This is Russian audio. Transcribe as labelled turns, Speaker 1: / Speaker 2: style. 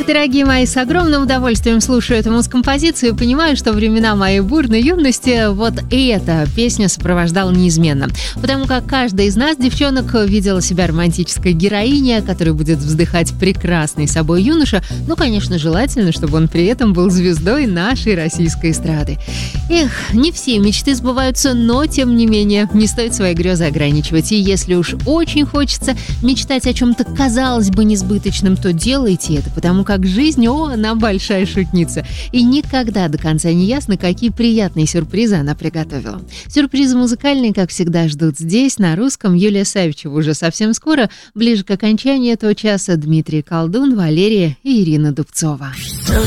Speaker 1: Эх, дорогие мои, с огромным удовольствием слушаю эту музкомпозицию и понимаю, что времена моей бурной юности вот и эта песня сопровождала неизменно. Потому как каждая из нас, девчонок, видела себя романтической героиней, которой будет вздыхать прекрасный собой юноша. Ну, конечно, желательно, чтобы он при этом был звездой нашей российской эстрады. Эх, не все мечты сбываются, но, тем не менее, не стоит свои грезы ограничивать. И если уж очень хочется мечтать о чем-то, казалось бы, несбыточном, то делайте это, потому как жизнь, она большая шутница. И никогда до конца не ясно, какие приятные сюрпризы она приготовила. Сюрпризы музыкальные, как всегда, ждут здесь, на русском. Юлия Савичева уже совсем скоро. Ближе к окончанию этого часа Дмитрий Колдун, Валерия и Ирина Дубцова.